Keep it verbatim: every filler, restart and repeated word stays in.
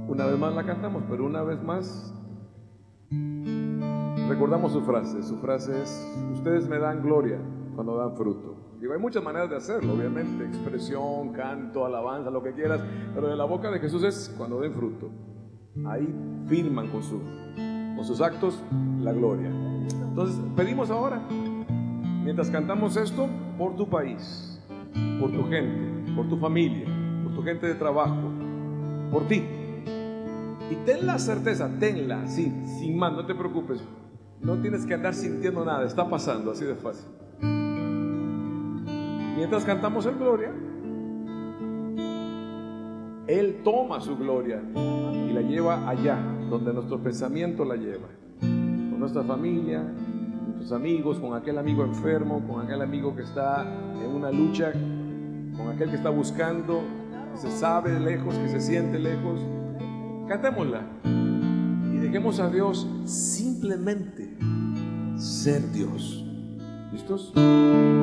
Una vez más la cantamos, pero una vez más recordamos su frase. Su frase es: ustedes me dan gloria cuando dan fruto. Digo, hay muchas maneras de hacerlo, obviamente, expresión, canto, alabanza, lo que quieras, pero de la boca de Jesús es cuando den fruto. Ahí firman con, su, con sus actos la gloria. Entonces pedimos ahora, mientras cantamos esto, por tu país, por tu gente, por tu familia, por tu gente de trabajo, por ti. Y ten la certeza, tenla, sí, sin más, no te preocupes. No tienes que andar sintiendo nada, está pasando, así de fácil. Mientras cantamos el gloria, Él toma su gloria y la lleva allá, donde nuestro pensamiento la lleva. Con nuestra familia, con nuestros amigos, con aquel amigo enfermo, con aquel amigo que está en una lucha, con aquel que está buscando, que se sabe de lejos, que se siente lejos. Cantémosla y dejemos a Dios simplemente ser Dios. ¿Listos?